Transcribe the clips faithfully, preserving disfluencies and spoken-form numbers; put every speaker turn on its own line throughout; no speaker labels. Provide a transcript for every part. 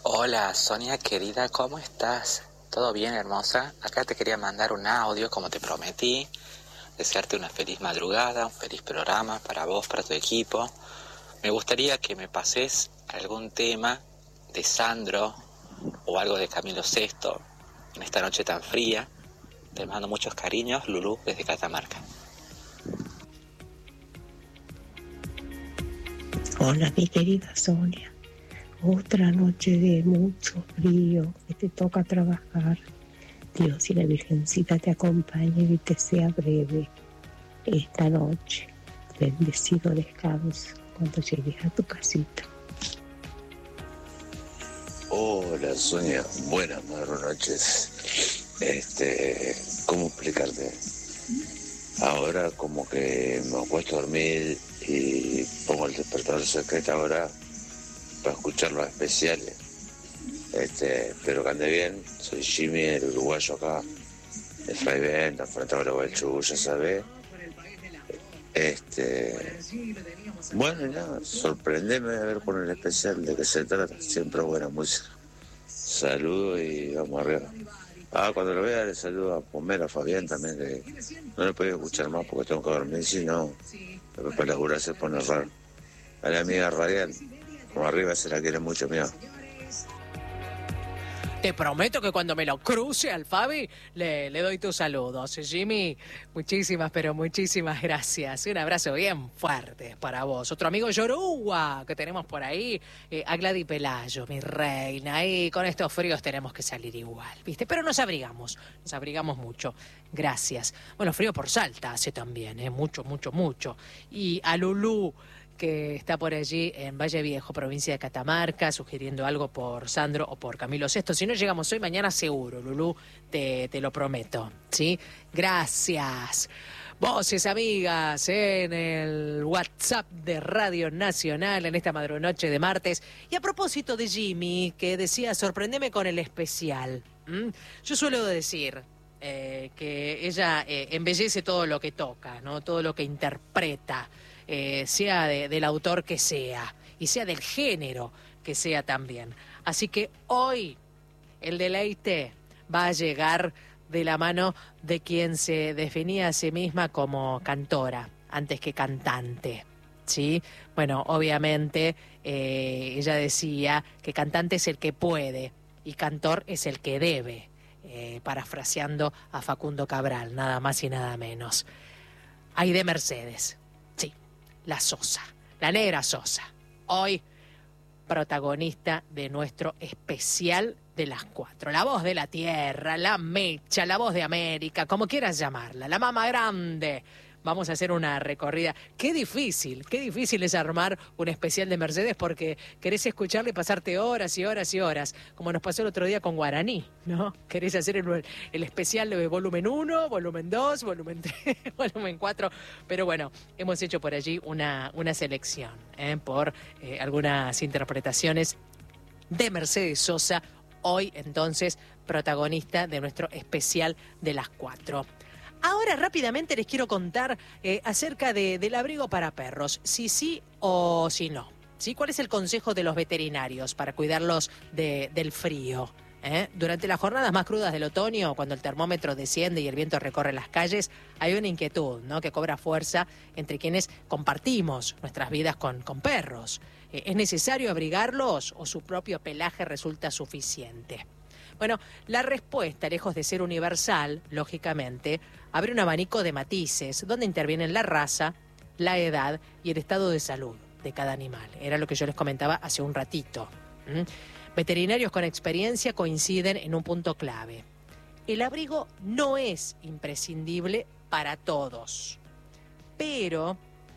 Hola Sonia querida, ¿cómo estás? ¿Todo bien, hermosa? Acá te quería mandar un audio como te prometí, desearte una feliz madrugada, un feliz programa para vos, para tu equipo. Me gustaría que me pases algún tema de Sandro o algo de Camilo Sesto en esta noche tan fría. Te mando muchos cariños, Lulú, desde Catamarca.
Hola mi querida Sonia, otra noche de mucho frío que te toca trabajar. Dios y la Virgencita te acompañen y te sea breve esta noche. Bendecido descanso cuando llegues a tu casita.
Hola Sonia, buenas noches. Este, ¿cómo explicarte? Ahora como que me acuesto a dormir y pongo el despertador secreto ahora para escuchar los especiales. Este, espero que ande bien. Soy Jimmy, el uruguayo acá, de Fray Venta, frente a Gualeguaychú, ya sabés. Este, bueno, nada, sorprendeme a ver con el especial de qué se trata. Siempre buena música. Saludos y vamos arriba. Ah, cuando lo vea le saludo a Pomero, a Fabián también, que no le puedo escuchar más porque tengo que dormir, si no, después para laburar se pone raro. A la amiga Radial, como arriba se la quiere mucho, mira.
Te prometo que cuando me lo cruce al Fabi, le, le doy tus saludos. Jimmy, muchísimas, pero muchísimas gracias. Un abrazo bien fuerte para vos. Otro amigo Yoruba que tenemos por ahí, eh, a Gladys Pelayo, mi reina. Y con estos fríos tenemos que salir igual, ¿viste? Pero nos abrigamos, nos abrigamos mucho. Gracias. Bueno, frío por Salta hace también, ¿eh? Mucho, mucho, mucho. Y a Lulú, que está por allí en Valle Viejo, provincia de Catamarca, sugiriendo algo por Sandro o por Camilo Sesto. Si no llegamos hoy, mañana seguro, Lulú, te, te lo prometo, ¿sí? Gracias. Voces amigas en el WhatsApp de Radio Nacional en esta madrunoche de martes. Y a propósito de Jimmy, que decía, sorprendeme con el especial. ¿Mm? Yo suelo decir eh, que ella eh, embellece todo lo que toca, ¿no? Todo lo que interpreta. Eh, sea de, del autor que sea, y sea del género que sea también. Así que hoy el deleite va a llegar de la mano de quien se definía a sí misma como cantora, antes que cantante, ¿sí? Bueno, obviamente eh, ella decía que cantante es el que puede y cantor es el que debe, eh, parafraseando a Facundo Cabral, nada más y nada menos. Aide Mercedes. La Sosa, la negra Sosa, hoy protagonista de nuestro especial de las cuatro. La voz de la tierra, la mecha, la voz de América, como quieras llamarla, la mama grande. Vamos a hacer una recorrida. Qué difícil, qué difícil es armar un especial de Mercedes porque querés escucharle y pasarte horas y horas y horas, como nos pasó el otro día con Guaraní, ¿no? Querés hacer el, el especial de volumen uno, volumen dos, volumen tres, volumen cuatro, pero bueno, hemos hecho por allí una, una selección, ¿eh? por eh, algunas interpretaciones de Mercedes Sosa, hoy entonces protagonista de nuestro especial de las cuatro. Ahora rápidamente les quiero contar eh, acerca de, del abrigo para perros, si sí o si no. ¿Sí? ¿Cuál es el consejo de los veterinarios para cuidarlos de, del frío? ¿Eh? Durante las jornadas más crudas del otoño, cuando el termómetro desciende y el viento recorre las calles, hay una inquietud, ¿no?, que cobra fuerza entre quienes compartimos nuestras vidas con, con perros. Eh, ¿Es necesario abrigarlos o su propio pelaje resulta suficiente? Bueno, la respuesta, lejos de ser universal, lógicamente, abre un abanico de matices, donde intervienen la raza, la edad y el estado de salud de cada animal. Era lo que yo les comentaba hace un ratito. ¿Mm? Veterinarios con experiencia coinciden en un punto clave. El abrigo no es imprescindible para todos, pero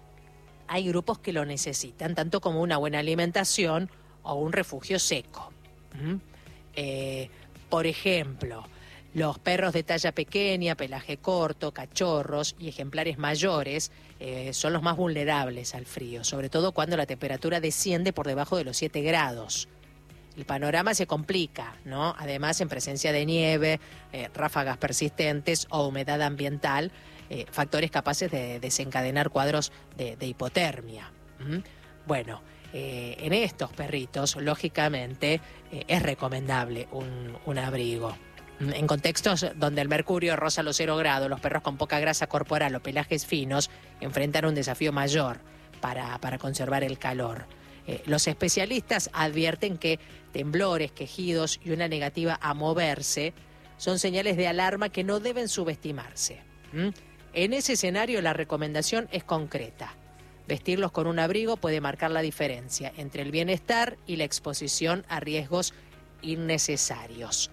hay grupos que lo necesitan, tanto como una buena alimentación o un refugio seco. ¿Mm? Eh, por ejemplo, los perros de talla pequeña, pelaje corto, cachorros y ejemplares mayores eh, son los más vulnerables al frío, sobre todo cuando la temperatura desciende por debajo de los siete grados. El panorama se complica, ¿no? Además, en presencia de nieve, eh, ráfagas persistentes o humedad ambiental, eh, factores capaces de desencadenar cuadros de, de hipotermia. ¿Mm? Bueno, eh, en estos perritos, lógicamente, eh, es recomendable un, un abrigo. En contextos donde el mercurio roza los cero grados, los perros con poca grasa corporal o pelajes finos enfrentan un desafío mayor para, para conservar el calor. Eh, los especialistas advierten que temblores, quejidos y una negativa a moverse son señales de alarma que no deben subestimarse. ¿Mm? En ese escenario la recomendación es concreta. Vestirlos con un abrigo puede marcar la diferencia entre el bienestar y la exposición a riesgos innecesarios.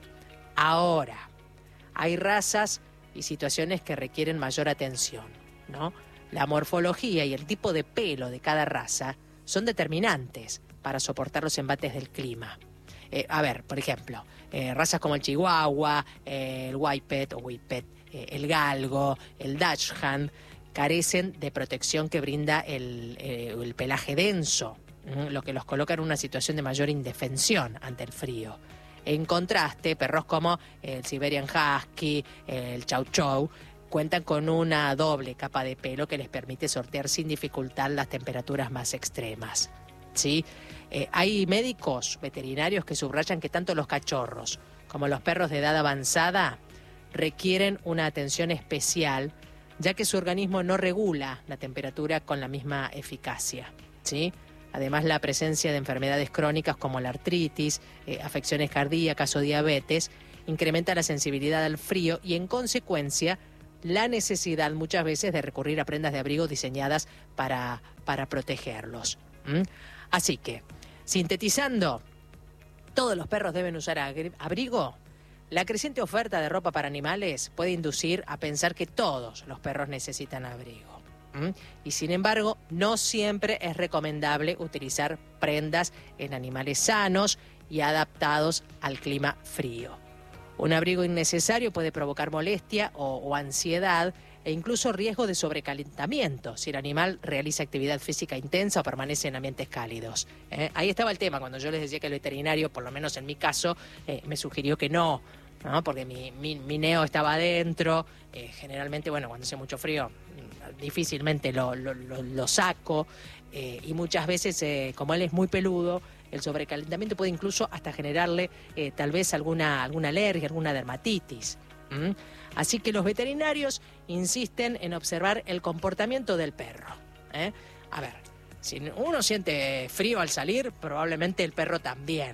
Ahora, hay razas y situaciones que requieren mayor atención, ¿no? La morfología y el tipo de pelo de cada raza son determinantes para soportar los embates del clima. Eh, a ver, por ejemplo, eh, razas como el Chihuahua, eh, el Whippet o Whippet, eh, el Galgo, el Dachshund, carecen de protección que brinda el, eh, el pelaje denso, ¿m? Lo que los coloca en una situación de mayor indefensión ante el frío. En contraste, perros como el Siberian Husky, el Chow Chow, cuentan con una doble capa de pelo que les permite sortear sin dificultad las temperaturas más extremas, ¿sí? Eh, hay médicos veterinarios que subrayan que tanto los cachorros como los perros de edad avanzada requieren una atención especial, ya que su organismo no regula la temperatura con la misma eficacia, ¿sí? Además, la presencia de enfermedades crónicas como la artritis, eh, afecciones cardíacas o diabetes incrementa la sensibilidad al frío y, en consecuencia, la necesidad muchas veces de recurrir a prendas de abrigo diseñadas para, para protegerlos. ¿Mm? Así que, sintetizando, ¿todos los perros deben usar abrigo? La creciente oferta de ropa para animales puede inducir a pensar que todos los perros necesitan abrigo. ¿Mm? Y sin embargo, no siempre es recomendable utilizar prendas en animales sanos y adaptados al clima frío. Un abrigo innecesario puede provocar molestia o, o ansiedad e incluso riesgo de sobrecalentamiento si el animal realiza actividad física intensa o permanece en ambientes cálidos. ¿Eh? Ahí estaba el tema, cuando yo les decía que el veterinario, por lo menos en mi caso, eh, me sugirió que no, ¿no? Porque mi, mi, mi neo estaba adentro, eh, generalmente, bueno, cuando hace mucho frío, difícilmente lo, lo, lo, lo saco, eh, y muchas veces, eh, como él es muy peludo, el sobrecalentamiento puede incluso hasta generarle eh, tal vez alguna, alguna alergia, alguna dermatitis. ¿Mm? Así que los veterinarios insisten en observar el comportamiento del perro. ¿eh? A ver, si uno siente frío al salir, probablemente el perro también.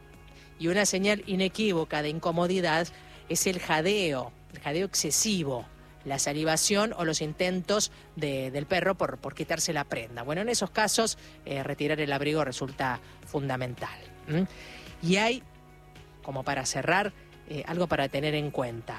Y una señal inequívoca de incomodidad es el jadeo, el jadeo excesivo, la salivación o los intentos de, del perro por, por quitarse la prenda. Bueno, en esos casos, eh, retirar el abrigo resulta fundamental. ¿Mm? Y hay, como para cerrar, eh, algo para tener en cuenta.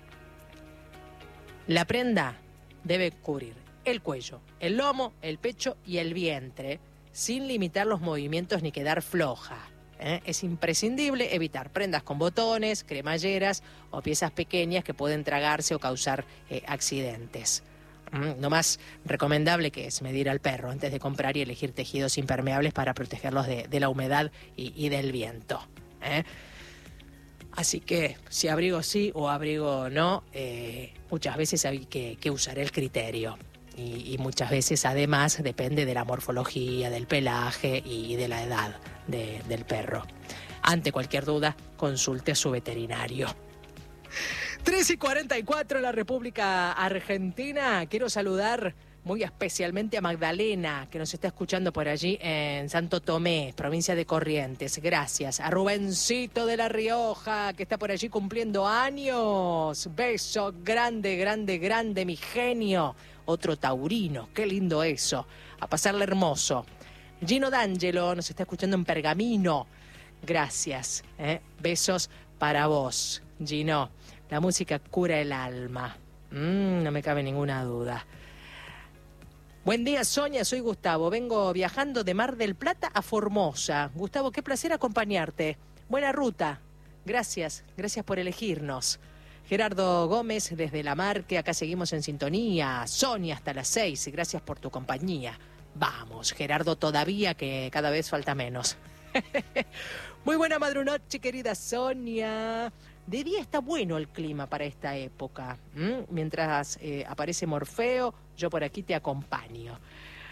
La prenda debe cubrir el cuello, el lomo, el pecho y el vientre, sin limitar los movimientos ni quedar floja. ¿Eh? Es imprescindible evitar prendas con botones, cremalleras o piezas pequeñas que pueden tragarse o causar eh, accidentes. Mm, lo más recomendable que es medir al perro antes de comprar y elegir tejidos impermeables para protegerlos de, de la humedad y, y del viento. ¿eh? Así que si abrigo sí o abrigo no, eh, muchas veces hay que, que usar el criterio. Y, y muchas veces además depende de la morfología, del pelaje y de la edad de, del perro. Ante cualquier duda, consulte a su veterinario. tres y cuarenta y cuatro en la República Argentina. Quiero saludar muy especialmente a Magdalena, que nos está escuchando por allí en Santo Tomé, provincia de Corrientes. Gracias. A Rubencito de La Rioja, que está por allí cumpliendo años. Beso grande, grande, grande, mi genio. Otro taurino, qué lindo eso. A pasarle hermoso. Gino D'Angelo nos está escuchando en Pergamino. Gracias. ¿eh? Besos para vos, Gino. La música cura el alma. Mm, no me cabe ninguna duda. Buen día, Sonia. Soy Gustavo. Vengo viajando de Mar del Plata a Formosa. Gustavo, qué placer acompañarte. Buena ruta. Gracias. Gracias por elegirnos. Gerardo Gómez desde La Marque, acá seguimos en sintonía. Sonia hasta las seis, gracias por tu compañía. Vamos, Gerardo, todavía que cada vez falta menos. Muy buena madrunoche, querida Sonia. De día está bueno el clima para esta época. ¿Mm? Mientras eh, aparece Morfeo, yo por aquí te acompaño.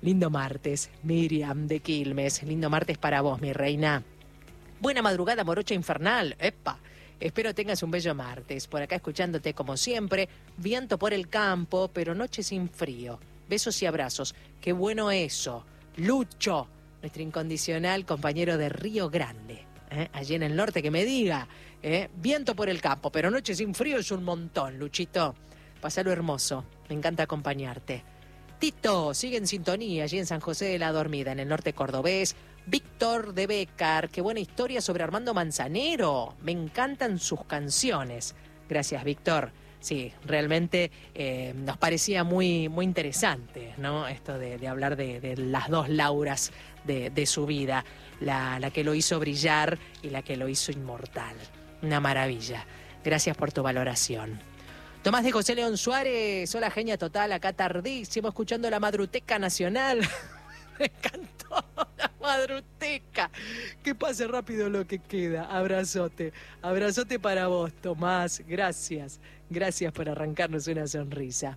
Lindo martes, Miriam de Quilmes. Lindo martes para vos, mi reina. Buena madrugada, morocha infernal. ¡Epa! Espero tengas un bello martes. Por acá escuchándote como siempre. Viento por el campo, pero noche sin frío. Besos y abrazos. ¡Qué bueno eso! Lucho, nuestro incondicional compañero de Río Grande. ¿Eh? Allí en el norte, que me diga. ¿Eh? Viento por el campo, pero noche sin frío es un montón, Luchito. Pasalo hermoso. Me encanta acompañarte. Tito, sigue en sintonía allí en San José de la Dormida, en el norte cordobés. Víctor de Becar, qué buena historia sobre Armando Manzanero. Me encantan sus canciones. Gracias, Víctor. Sí, realmente eh, nos parecía muy, muy interesante, ¿no? Esto de, de hablar de, de las dos Lauras de, de su vida, la, la que lo hizo brillar y la que lo hizo inmortal. Una maravilla. Gracias por tu valoración. Tomás de José León Suárez, hola genia total, acá tardísimo, escuchando la Madruteca Nacional. Me encantó la Madruteca. Que pase rápido lo que queda. Abrazote. Abrazote para vos, Tomás. Gracias. Gracias por arrancarnos una sonrisa.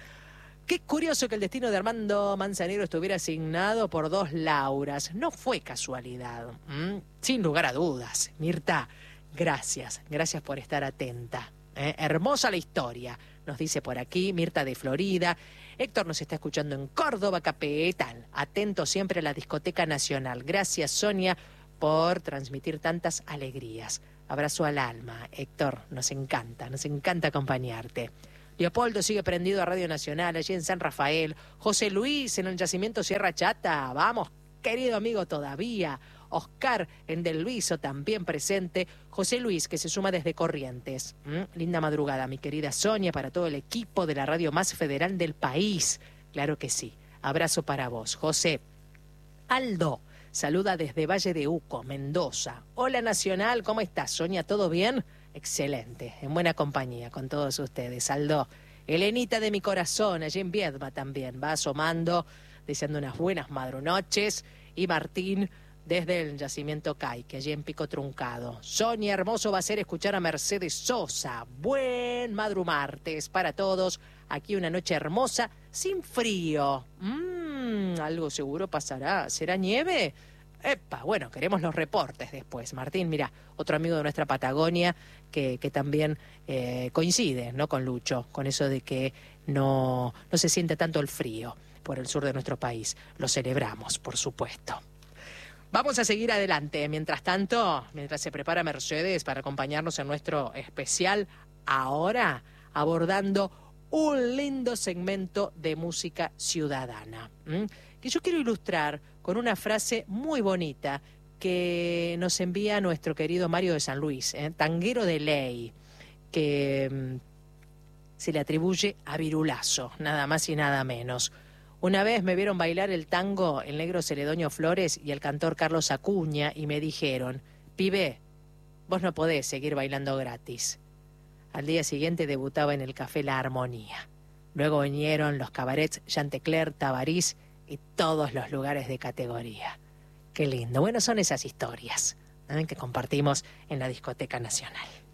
Qué curioso que el destino de Armando Manzanero estuviera asignado por dos Lauras. No fue casualidad. ¿Mm? Sin lugar a dudas. Mirta, gracias. Gracias por estar atenta. ¿Eh? Hermosa la historia, nos dice por aquí Mirta de Florida. Héctor nos está escuchando en Córdoba, capital. Atento siempre a la Discoteca Nacional. Gracias, Sonia, por transmitir tantas alegrías. Abrazo al alma, Héctor. Nos encanta, nos encanta acompañarte. Leopoldo sigue prendido a Radio Nacional, allí en San Rafael. José Luis en el yacimiento Sierra Chata. Vamos, querido amigo, todavía. Oscar en Del Luiso también presente. José Luis, que se suma desde Corrientes. ¿Mm? Linda madrugada, mi querida Sonia, para todo el equipo de la radio más federal del país. Claro que sí. Abrazo para vos, José. Aldo, saluda desde Valle de Uco, Mendoza. Hola Nacional, ¿cómo estás, Sonia? ¿Todo bien? Excelente, en buena compañía con todos ustedes. Aldo, Elenita de mi corazón, allí en Viedma también, va asomando, deseando unas buenas madrunoches. Y Martín, desde el yacimiento Caique, allí en Pico Truncado. Sonia, hermoso va a ser escuchar a Mercedes Sosa. Buen madrumartes para todos. Aquí una noche hermosa, sin frío. Mmm, algo seguro pasará. ¿Será nieve? Epa, bueno, queremos los reportes después. Martín, mira, otro amigo de nuestra Patagonia que, que también eh, coincide, ¿no?, con Lucho, con eso de que no, no se siente tanto el frío por el sur de nuestro país. Lo celebramos, por supuesto. Vamos a seguir adelante. Mientras tanto, mientras se prepara Mercedes para acompañarnos en nuestro especial, ahora abordando un lindo segmento de música ciudadana, ¿m? que yo quiero ilustrar con una frase muy bonita que nos envía nuestro querido Mario de San Luis, ¿eh? tanguero de ley, que mmm, se le atribuye a Virulazo, nada más y nada menos. Una vez me vieron bailar el tango el negro Celedonio Flores y el cantor Carlos Acuña y me dijeron: pibe, vos no podés seguir bailando gratis. Al día siguiente debutaba en el Café La Armonía. Luego vinieron los cabarets Chantecler, Tabarís y todos los lugares de categoría. Qué lindo. Bueno, son esas historias, ¿eh?, que compartimos en la Discoteca Nacional.